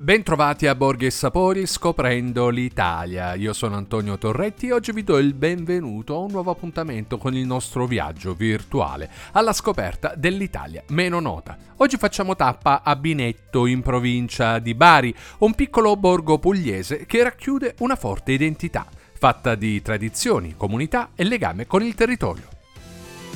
Bentrovati a Borghi e Sapori scoprendo l'Italia. Io sono Antonio Torretti e oggi vi do il benvenuto a un nuovo appuntamento con il nostro viaggio virtuale alla scoperta dell'Italia meno nota. Oggi facciamo tappa a Binetto, in provincia di Bari, un piccolo borgo pugliese che racchiude una forte identità, fatta di tradizioni, comunità e legame con il territorio.